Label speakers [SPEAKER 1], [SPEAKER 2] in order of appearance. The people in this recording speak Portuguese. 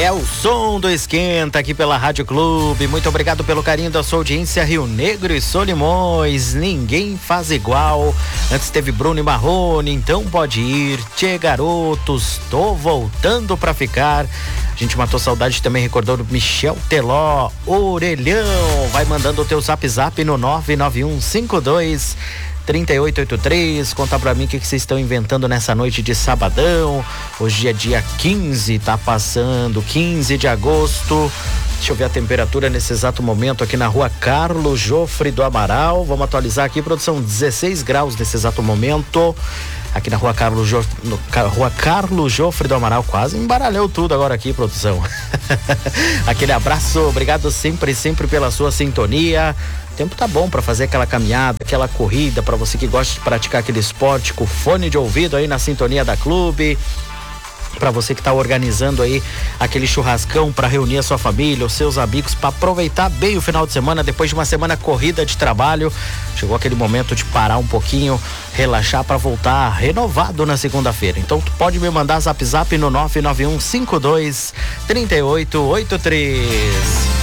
[SPEAKER 1] É o som do Esquenta aqui pela Rádio Clube. Muito obrigado pelo carinho da sua audiência. Rio Negro e Solimões, ninguém faz igual. Antes teve Bruno e Marrone, então pode ir. Tchê, garotos, tô voltando pra ficar. A gente matou saudade também, recordou do Michel Teló, Orelhão. Vai mandando o teu zap no 991523883. Conta pra mim o que vocês estão inventando nessa noite de sabadão. Hoje é dia 15, tá passando 15 de agosto. Deixa eu ver a temperatura nesse exato momento aqui na rua Carlos Jofre do Amaral. Vamos atualizar aqui, produção, 16 graus nesse exato momento. Aqui na rua Carlos Jofre do Amaral. Quase embaralhou tudo agora aqui, produção. Aquele abraço, obrigado sempre pela sua sintonia. O tempo tá bom para fazer aquela caminhada, aquela corrida, para você que gosta de praticar aquele esporte com fone de ouvido aí na sintonia da Clube. Para você que está organizando aí aquele churrascão para reunir a sua família, os seus amigos, para aproveitar bem o final de semana, depois de uma semana corrida de trabalho. Chegou aquele momento de parar um pouquinho, relaxar para voltar renovado na segunda-feira. Então tu pode me mandar zap no 991523883.